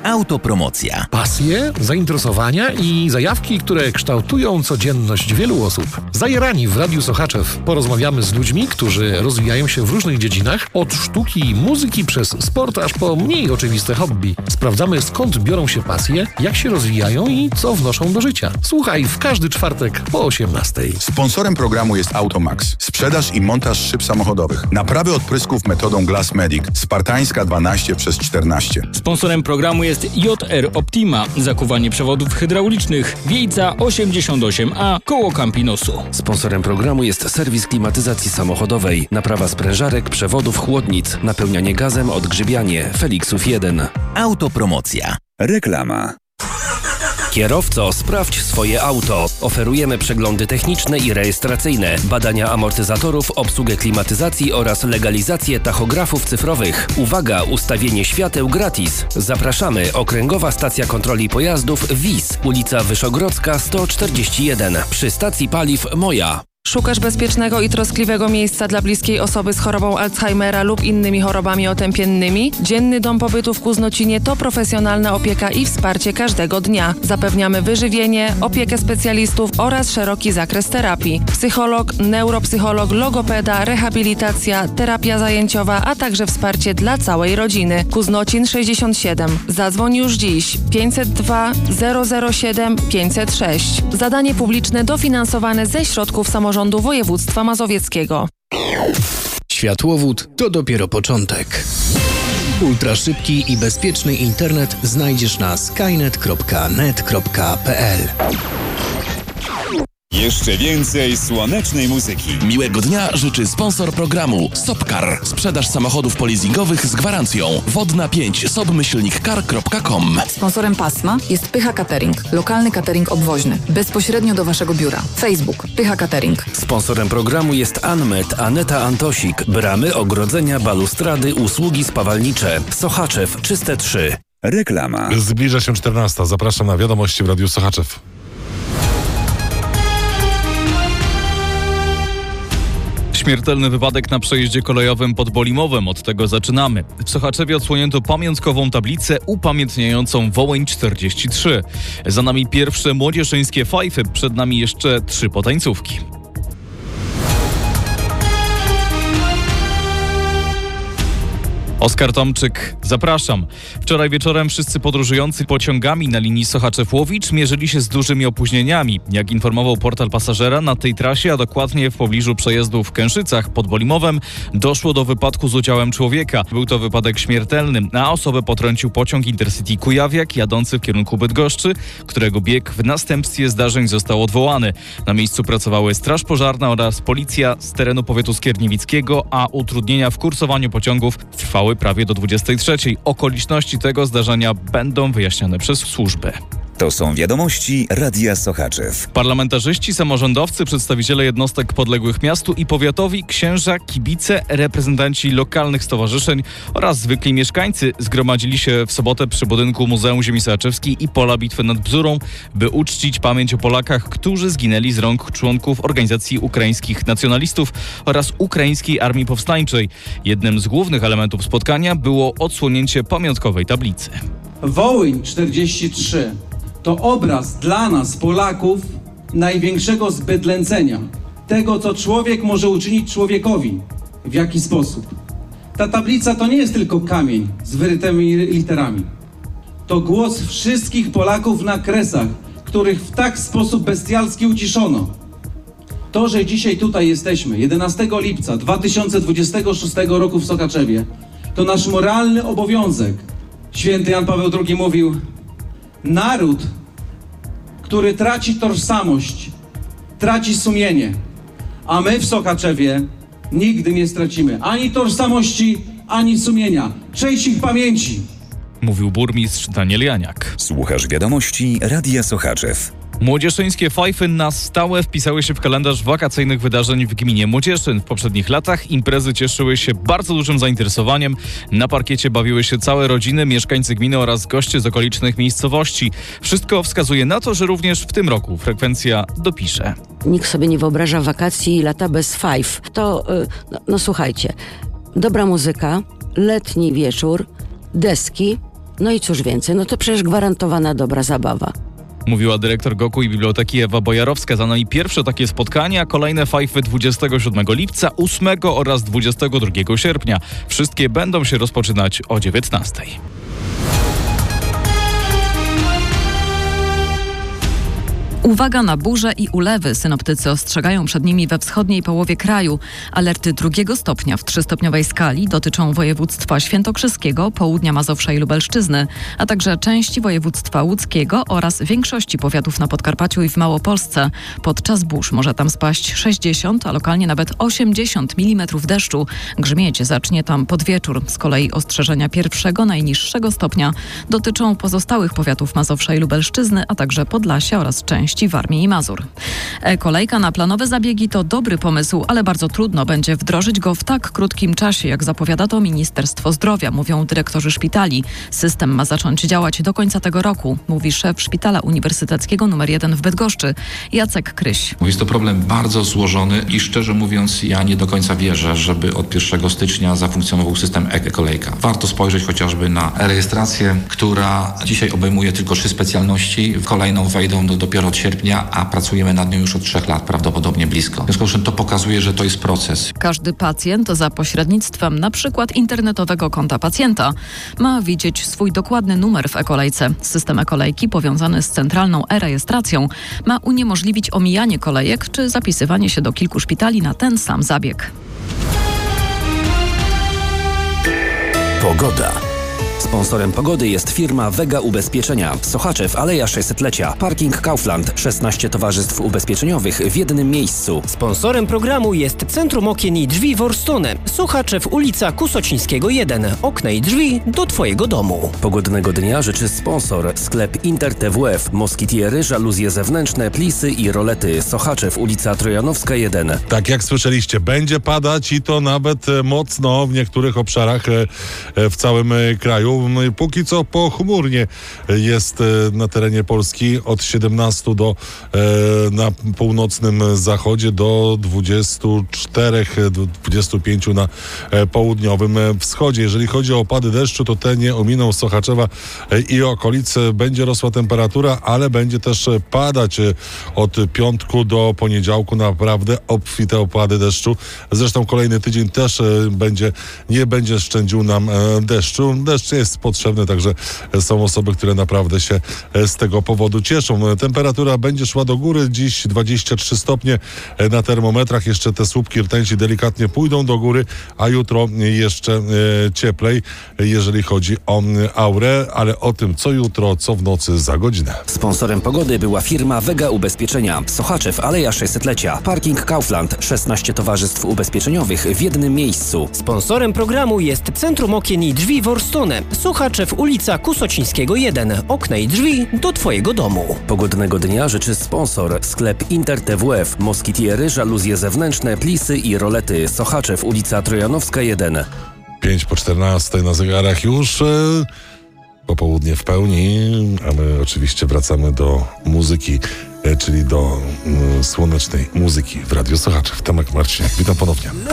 Autopromocja. Pasje, zainteresowania i zajawki, które kształtują codzienność wielu osób. Zajerani w Radiu Sochaczew porozmawiamy z ludźmi, którzy rozwijają się w różnych dziedzinach, od sztuki i muzyki przez sport aż po mniej oczywiste hobby. Sprawdzamy, skąd biorą się pasje, jak się rozwijają i co wnoszą do życia. Słuchaj w każdy czwartek po 18:00. Sponsorem programu jest Automax. Sprzedaż i montaż szyb samochodowych. Naprawy odprysków metodą Glass Medic. Spartańska 12/14. Sponsorem programu jest JR Optima. Zakuwanie przewodów hydraulicznych. Wiejca 88A koło Campinosu. Sponsorem programu jest serwis klimatyzacji samochodowej. Naprawa sprężarek, przewodów, chłodnic. Napełnianie gazem, odgrzybianie. Felixów 1. Autopromocja. Reklama. Kierowco, sprawdź swoje auto. Oferujemy przeglądy techniczne i rejestracyjne, badania amortyzatorów, obsługę klimatyzacji oraz legalizację tachografów cyfrowych. Uwaga, ustawienie świateł gratis. Zapraszamy, Okręgowa Stacja Kontroli Pojazdów WIS, ulica Wyszogrodzka 141, przy stacji paliw Moja. Szukasz bezpiecznego i troskliwego miejsca dla bliskiej osoby z chorobą Alzheimera lub innymi chorobami otępiennymi? Dzienny Dom Pobytu w Kuznocinie to profesjonalna opieka i wsparcie każdego dnia. Zapewniamy wyżywienie, opiekę specjalistów oraz szeroki zakres terapii. Psycholog, neuropsycholog, logopeda, rehabilitacja, terapia zajęciowa, a także wsparcie dla całej rodziny. Kuznocin 67. Zadzwoń już dziś 502 007 506. Zadanie publiczne dofinansowane ze środków samorządu województwa mazowieckiego. Światłowód to dopiero początek. Ultraszybki i bezpieczny internet znajdziesz na skynet.net.pl. Jeszcze więcej słonecznej muzyki. Miłego dnia życzy sponsor programu Sopcar. Sprzedaż samochodów polizingowych z gwarancją. Wodna 5 sop-car.com. Sponsorem pasma jest Pycha Catering. Lokalny catering obwoźny. Bezpośrednio do Waszego biura. Facebook Pycha Catering. Sponsorem programu jest Anmet, Aneta Antosik. Bramy, ogrodzenia, balustrady, usługi spawalnicze. Sochaczew, Czyste 3. Reklama. Zbliża się 14. Zapraszam na wiadomości w Radiu Sochaczew. Śmiertelny wypadek na przejeździe kolejowym pod Bolimowem. Od tego zaczynamy. W Sochaczewie odsłonięto pamiątkową tablicę upamiętniającą Wołyń 43. Za nami pierwsze młodzieżyńskie fajfy, przed nami jeszcze 3 potańcówki. Oskar Tomczyk, zapraszam. Wczoraj wieczorem wszyscy podróżujący pociągami na linii Sochaczew-Łowicz mierzyli się z dużymi opóźnieniami. Jak informował portal Pasażera, na tej trasie, a dokładnie w pobliżu przejazdu w Kęszycach pod Bolimowem, doszło do wypadku z udziałem człowieka. Był to wypadek śmiertelny, a osobę potrącił pociąg Intercity Kujawiak jadący w kierunku Bydgoszczy, którego bieg w następstwie zdarzeń został odwołany. Na miejscu pracowały straż pożarna oraz policja z terenu powiatu skierniewickiego, a utrudnienia w kursowaniu pociągów trwały prawie do 23:00. Okoliczności tego zdarzenia będą wyjaśnione przez służby. To są wiadomości Radia Sochaczew. Parlamentarzyści, samorządowcy, przedstawiciele jednostek podległych miastu i powiatowi, księża, kibice, reprezentanci lokalnych stowarzyszeń oraz zwykli mieszkańcy zgromadzili się w sobotę przy budynku Muzeum Ziemi Sochaczewskiej i Pola Bitwy nad Bzurą, by uczcić pamięć o Polakach, którzy zginęli z rąk członków organizacji ukraińskich nacjonalistów oraz Ukraińskiej Armii Powstańczej. Jednym z głównych elementów spotkania było odsłonięcie pamiątkowej tablicy. Wołyń 43 to obraz dla nas, Polaków, największego zbydlęcenia. Tego, co człowiek może uczynić człowiekowi. W jaki sposób? Ta tablica to nie jest tylko kamień z wyrytymi literami. To głos wszystkich Polaków na Kresach, których w tak sposób bestialski uciszono. To, że dzisiaj tutaj jesteśmy, 11 lipca 2026 roku w Sochaczewie, to nasz moralny obowiązek. Święty Jan Paweł II mówił: naród, który traci tożsamość, traci sumienie, a my w Sochaczewie nigdy nie stracimy ani tożsamości, ani sumienia. Cześć ich pamięci! Mówił burmistrz Daniel Janiak. Słuchasz wiadomości Radia Sochaczew. Młodzieżyńskie fajfy na stałe wpisały się w kalendarz wakacyjnych wydarzeń w gminie Młodzieszyn. W poprzednich latach imprezy cieszyły się bardzo dużym zainteresowaniem. Na parkiecie bawiły się całe rodziny, mieszkańcy gminy oraz goście z okolicznych miejscowości. Wszystko wskazuje na to, że również w tym roku frekwencja dopisze. Nikt sobie nie wyobraża wakacji i lata bez fajf. To, słuchajcie, dobra muzyka, letni wieczór, deski, No i cóż więcej, no to przecież gwarantowana dobra zabawa. Mówiła dyrektor GOK-u i Biblioteki Ewa Bojarowska. Za nami pierwsze takie spotkania, kolejne fajfy 27 lipca, 8 oraz 22 sierpnia. Wszystkie będą się rozpoczynać o 19. Uwaga na burze i ulewy. Synoptycy ostrzegają przed nimi we wschodniej połowie kraju. Alerty 2 stopnia w 3-stopniowej skali dotyczą województwa świętokrzyskiego, południa Mazowsza i Lubelszczyzny, a także części województwa łódzkiego oraz większości powiatów na Podkarpaciu i w Małopolsce. Podczas burz może tam spaść 60, a lokalnie nawet 80 mm deszczu. Grzmieć zacznie tam pod wieczór. Z kolei ostrzeżenia 1, najniższego stopnia dotyczą pozostałych powiatów Mazowsza i Lubelszczyzny, a także Podlasia oraz części Warmii i Mazur. Kolejka na planowe zabiegi to dobry pomysł, ale bardzo trudno będzie wdrożyć go w tak krótkim czasie, jak zapowiada to Ministerstwo Zdrowia, mówią dyrektorzy szpitali. System ma zacząć działać do końca tego roku, mówi szef Szpitala Uniwersyteckiego nr 1 w Bydgoszczy, Jacek Kryś. Jest to problem bardzo złożony i szczerze mówiąc ja nie do końca wierzę, żeby od 1 stycznia zafunkcjonował system e-kolejka. Warto spojrzeć chociażby na rejestrację, która dzisiaj obejmuje tylko 3 specjalności. W kolejną wejdą dopiero od sierpnia, a pracujemy nad nią już od 3 lat, prawdopodobnie blisko. W związku z czym to pokazuje, że to jest proces. Każdy pacjent za pośrednictwem na przykład internetowego konta pacjenta ma widzieć swój dokładny numer w e-kolejce. System e-kolejki powiązany z centralną e-rejestracją ma uniemożliwić omijanie kolejek czy zapisywanie się do kilku szpitali na ten sam zabieg. Pogoda. Sponsorem pogody jest firma Vega Ubezpieczenia. Sochaczew, Aleja 600-lecia. Parking Kaufland. 16 towarzystw ubezpieczeniowych w jednym miejscu. Sponsorem programu jest Centrum Okien i Drzwi Worstone. Sochaczew, ulica Kusocińskiego 1. Okna i drzwi do Twojego domu. Pogodnego dnia życzy sponsor. Sklep Inter TWF. Moskitiery, żaluzje zewnętrzne, plisy i rolety. Sochaczew, ulica Trojanowska 1. Tak jak słyszeliście, będzie padać i to nawet mocno w niektórych obszarach w całym kraju. Póki co pochmurnie jest na terenie Polski od 17 na północnym zachodzie do 24-25 na południowym wschodzie. Jeżeli chodzi o opady deszczu, to te nie ominą Sochaczewa i okolic. Będzie rosła temperatura, ale będzie też padać od piątku do poniedziałku naprawdę obfite opady deszczu. Zresztą kolejny tydzień też nie będzie szczędził nam deszczu. Deszcz jest potrzebny, także są osoby, które naprawdę się z tego powodu cieszą. Temperatura będzie szła do góry, dziś 23 stopnie na termometrach, jeszcze te słupki rtęci delikatnie pójdą do góry, a jutro jeszcze cieplej, jeżeli chodzi o aurę, ale o tym co jutro, co w nocy za godzinę. Sponsorem pogody była firma Vega Ubezpieczenia. Sochaczew, Aleja 600-lecia. Parking Kaufland. 16 towarzystw ubezpieczeniowych w jednym miejscu. Sponsorem programu jest Centrum Okien i Drzwi Worstone. Sochaczew, ulica Kusocińskiego 1. Okna i drzwi do Twojego domu. Pogodnego dnia życzy sponsor. Sklep Inter TWF. Moskitiery, żaluzje zewnętrzne, plisy i rolety. Sochaczew, ulica Trojanowska 1. 5:14 na zegarach już. Popołudnie w pełni, a my oczywiście wracamy do muzyki, czyli do słonecznej muzyki w Radiu Sochaczew. Tomek Marciniak, witam ponownie.